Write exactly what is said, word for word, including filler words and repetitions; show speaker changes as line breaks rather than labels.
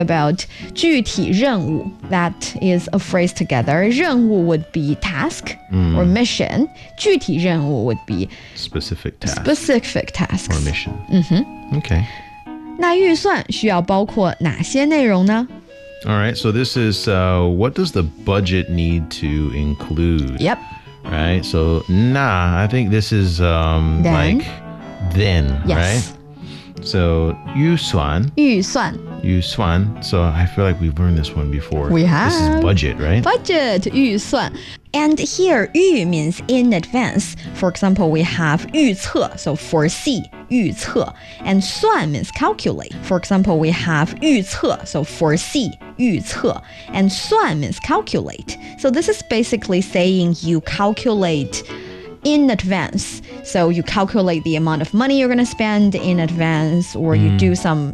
about 具体任务 that is a phrase together. 任务 would be task
mm.
or mission. 具体任务 would be
specific task
specific tasks
or mission.
嗯哼
Okay.
那预算需要包括哪些内容呢？
All right, so this is uh, what does the budget need to include?
Yep.
Right, so nah, I think this is um,
Then?
like then,
Yes.
right? So 预算
预算
预算 So I feel like we've learned this one before.
We
This is
have.
budget, right?
budget 预算 and here 预 means in advance. For example, we have 预测 so foresee 预测 and 算 means calculate. For example, we have 预测 so foresee 预测 and 算 means calculate. So this is basically saying you calculate in advance. So you calculate the amount of money you're going to spend in advance, or you do some